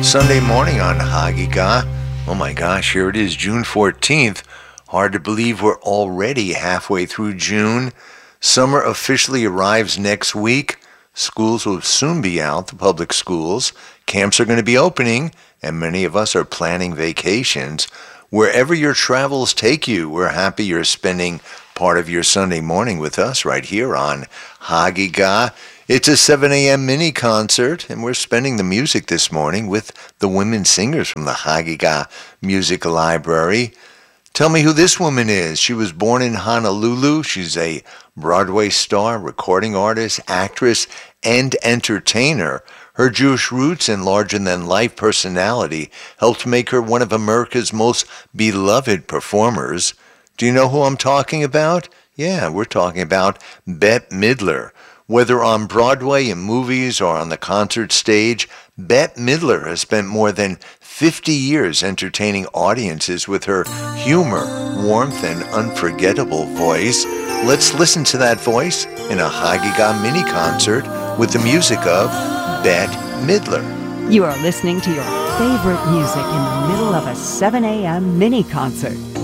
Sunday morning on Hagiga. Oh my gosh, here it is, June 14th. Hard to believe we're already halfway through June. Summer officially arrives next week. Schools will soon be out, the public schools. Camps are going to be opening, and many of us are planning vacations. Wherever your travels take you, we're happy you're spending part of your Sunday morning with us right here on Hagiga. It's a 7 a.m. mini concert, and we're spending the music this morning with the women singers from the Hagiga Music Library. Tell me who this woman is. She was born in Honolulu. She's a Broadway star, recording artist, actress, and entertainer. Her Jewish roots and larger-than-life personality helped make her one of America's most beloved performers. Do you know who I'm talking about? Yeah, we're talking about Bette Midler. Whether on Broadway, in movies, or on the concert stage, Bette Midler has spent more than 50 years entertaining audiences with her humor, warmth, and unforgettable voice. Let's listen to that voice in a Hagiga mini concert with the music of Bette Midler. You are listening to your favorite music in the middle of a 7 a.m. mini concert.